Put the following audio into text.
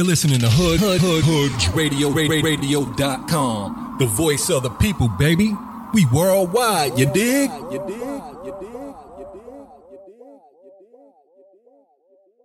You're listening to HoodRadio.com. The voice of the people, baby. We worldwide, you dig?